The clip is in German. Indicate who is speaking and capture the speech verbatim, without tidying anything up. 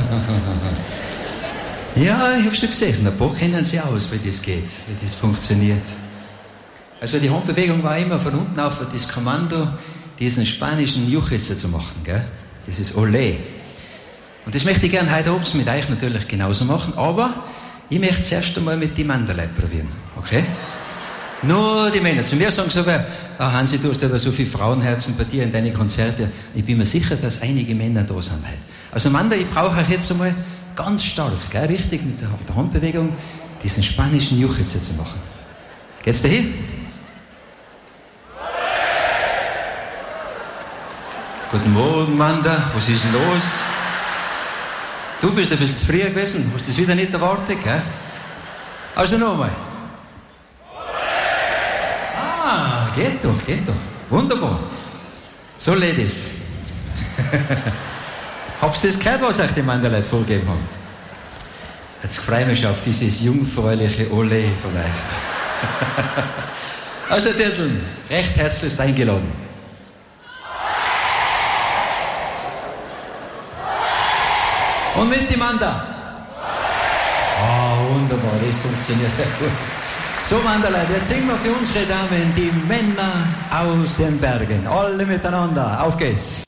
Speaker 1: Ja, ich habe schon gesehen. Ein paar kennen sie aus, wie das geht, wie das funktioniert. Also die Handbewegung war immer von unten auf das Kommando, diesen spanischen Juchitzer zu machen, gell? Das ist Olé. Und das möchte ich gerne heute Abend mit euch natürlich genauso machen, aber ich möchte es erst einmal mit den Manderleib probieren, okay? Nur die Männer. Zu mir sagen sie aber, ah, Hansi, du hast aber so viele Frauenherzen bei dir in deinen Konzerten. Ich bin mir sicher, dass einige Männer da sind heute. Also Mander, ich brauche euch jetzt einmal ganz stark, gell, richtig mit der, der Handbewegung, diesen spanischen Juchitzer zu machen. Geht's dahin? Guten Morgen, Mander. Was ist denn los? Du bist ein bisschen zu früh gewesen. Hast du das wieder nicht erwartet, gell? Also nochmal. Ah, geht doch, geht doch. Wunderbar. So, Ladies. Habt ihr das gehört, was euch die Manderleute vorgegeben haben? Jetzt freue ich mich auf dieses jungfräuliche Olé von euch. Also, Dirteln, recht herzlichst eingeladen. Und mit dem Manda. Oh, wunderbar, das funktioniert ja gut. So, Manderleute, jetzt singen wir für unsere Damen die Männer aus den Bergen. Alle miteinander. Auf geht's.